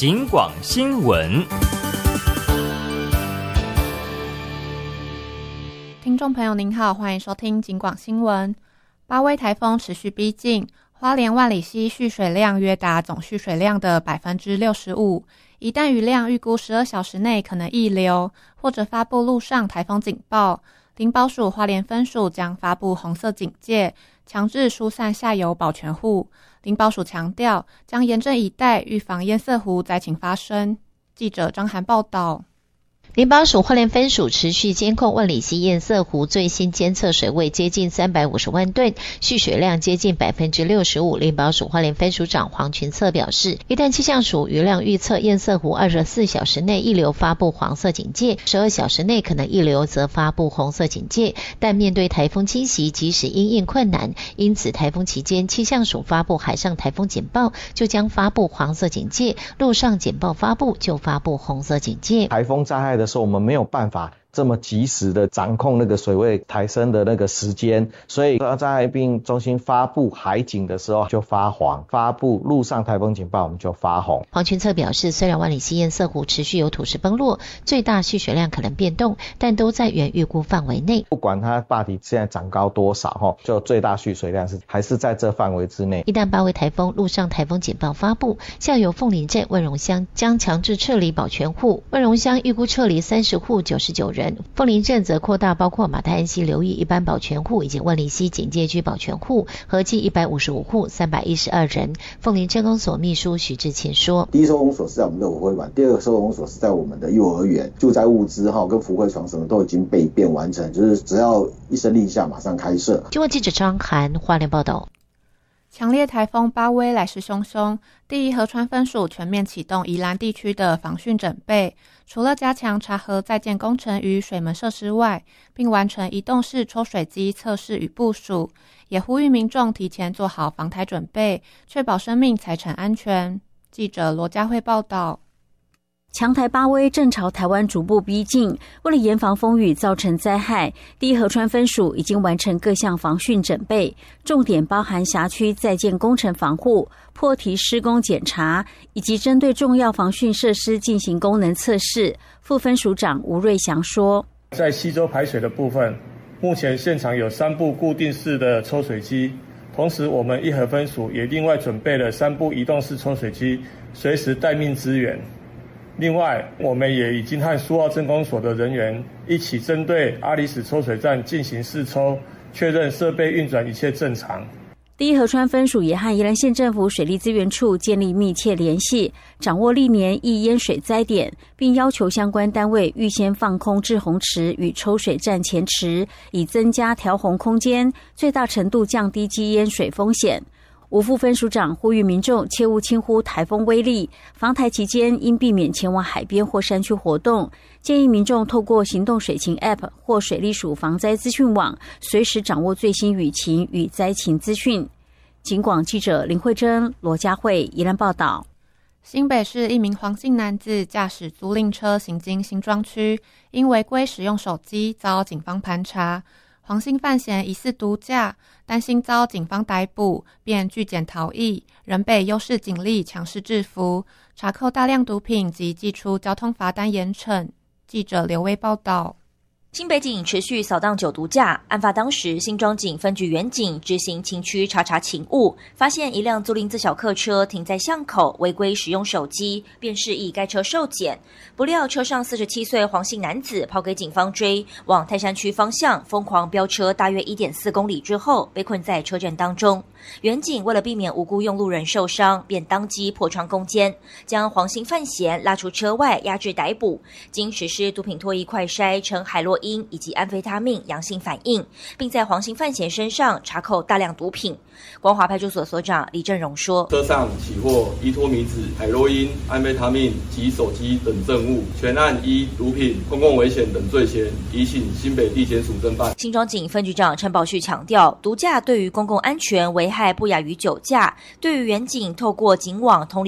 警广新闻。 听众朋友您好，欢迎收听警广新闻。巴威台风持续逼近，花莲万里溪蓄水量约达总蓄水量的 65%， 一旦雨量预估12小时内可能溢流，或者发布陆上台风警报，林保署花莲分署将发布红色警戒，强制疏散下游保全户。林保署强调，将严阵以待，预防堰塞湖灾情发生。记者张涵报道。 林保署花莲分署持续监控万里溪堰塞湖最新监测水位接近350万吨，蓄水量接近 65%。 林保署花莲分署长黄群策表示，一旦气象署雨量预测堰塞湖24小时内溢流发布黄色警戒，12小时内可能溢流则发布红色警戒，但面对台风侵袭即使因应困难，因此台风期间气象署发布海上台风简报就将发布黄色警戒，陆上简报发布就发布红色警戒。 台风灾害的时候，我们没有办法这么及时的掌控那个水位抬升的那个时间，所以灾害病中心发布海警的时候就发黄，发布陆上台风警报我们就发红。 黄群策表示，虽然万里溪堰塞湖持续有土石崩落，最大蓄水量可能变动，但都在原预估范围内。 不管它坝体现在涨高多少，就最大蓄水量还是在这范围之内。 一旦巴威台风陆上台风警报发布，下游凤林镇万荣乡将强制撤离保全户，万荣乡预估撤离30户99人。凤林镇则扩大包括马太安溪流域一般保全户以及万里溪警戒区保全户，合计155户312人。凤林镇公所秘书许志勤说， 第一收容所是在我们的舞会馆，第二个收容所是在我们的幼儿园，救灾物资跟福慧床什么都已经备变完成，就是只要一声令下马上开设。 中国记者张涵花莲报道。 强烈台风巴威来势汹汹，第一河川分署全面启动宜兰地区的防汛准备，除了加强查核在建工程与水门设施外，并完成移动式抽水机测试与部署，也呼吁民众提前做好防台准备，确保生命财产安全。记者罗佳慧报道。 强台巴威正朝台湾逐步逼近，为了严防风雨造成灾害，第一河川分署已经完成各项防汛准备，重点包含辖区在建工程防护、破堤施工检查，以及针对重要防汛设施进行功能测试。副分署长吴瑞祥说， 在溪州排水的部分，目前现场有3部固定式的抽水机，同时我们一河分署也另外准备了3部移动式抽水机，随时待命支援。另外，我们也已经和苏澳镇公所的人员一起针对阿里史抽水站进行试抽，确认设备运转一切正常。 第一河川分署也和宜兰县政府水利资源处建立密切联系，掌握历年易淹水灾点，并要求相关单位预先放空滞洪池与抽水站前池，以增加调洪空间，最大程度降低积淹水风险。吴副分署长呼吁民众切勿轻忽台风威力，防台期间应避免前往海边或山区活动，建议民众透过行动水情 App 或水利署防灾资讯网，随时掌握最新雨情与灾情资讯。警广记者林慧珍、罗佳慧宜兰报道。 新北市一名黄姓男子驾驶租赁车行经新庄区，因违规使用手机遭警方盘查。黄姓犯嫌疑似毒驾，担心遭警方逮捕，便拒检逃逸，仍被优势警力强势制服，查扣大量毒品及寄出交通罚单严惩。记者刘威报道。 新北警持续扫荡酒毒驾，案发当时，新庄警分局员警执行情区查勤务，发现一辆租赁自小客车停在巷口，违规使用手机，便示意该车受检。不料车上47岁黄姓男子跑给警方追，往泰山区方向疯狂飙车，大约1.4公里之后被困在车阵当中。员警为了避免无辜用路人受伤，便当机破窗攻坚，将黄姓犯嫌拉出车外押至逮捕。经实施毒品脱衣快筛，呈海洛因以及安非他命阳性反应，并在黄姓犯嫌身上查扣大量毒品。光华派出所所长李正荣说， 车上起获依托米脂、海洛因、安非他命及手机等证物，全案依毒品、公共危险等罪嫌，移请新北地检署侦办。 新庄警分局长陈宝旭强调，毒驾对于公共安全危害不亚于酒驾，对于员警透过警网同理